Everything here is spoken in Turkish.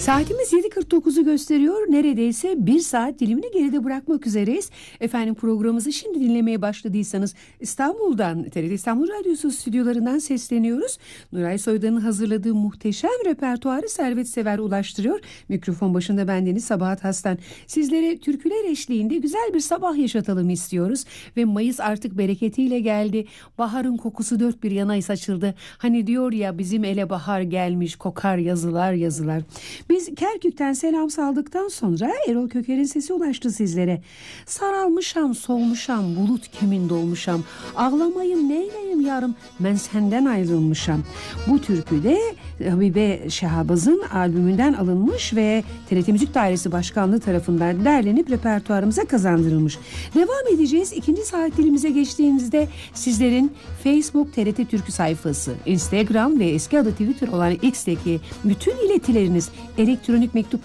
Saatimiz 7.49'u gösteriyor. Neredeyse bir saat dilimini geride bırakmak üzereyiz. Efendim, programımızı şimdi dinlemeye başladıysanız İstanbul'dan, TRT İstanbul Radyosu stüdyolarından sesleniyoruz. Nuray Soydan'ın hazırladığı muhteşem repertuarı Servet Sever ulaştırıyor. Mikrofon başında bendeniz Sabahat Hastan. Sizlere türküler eşliğinde güzel bir sabah yaşatalım istiyoruz. Ve Mayıs artık bereketiyle geldi. Baharın kokusu dört bir yana saçıldı. Hani diyor ya, bizim ele bahar gelmiş, kokar yazılar yazılar. Biz Kerkük'ten selam saldıktan sonra Erol Köker'in sesi ulaştı sizlere. Saralmışam, solmuşam, bulut kimin dolmuşam. Ağlamayım neyleyim yarım, ben senden ayrılmışam. Bu türkü de Habibe Şahabaz'ın albümünden alınmış ve TRT Müzik Dairesi Başkanlığı tarafından derlenip repertuarımıza kazandırılmış. Devam edeceğiz. İkinci saat dilimize geçtiğimizde sizlerin Facebook TRT Türkü sayfası, Instagram ve eski adı Twitter olan X'teki bütün iletileriniz, elektronik mektup